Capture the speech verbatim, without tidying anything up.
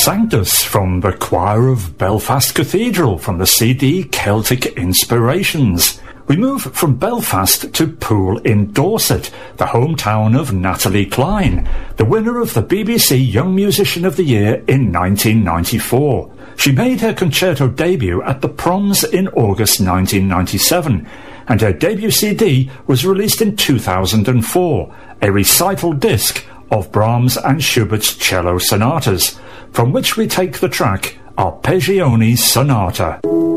Sanctus from the choir of Belfast Cathedral from the C D Celtic Inspirations. We move from Belfast to Poole in Dorset, the hometown of Natalie Cline, the winner of the B B C Young Musician of the Year in nineteen ninety-four. She made her concerto debut at the Proms in August nineteen ninety-seven, and her debut C D was released in two thousand four, a recital disc of Brahms and Schubert's cello sonatas, from which we take the track Arpeggione Sonata.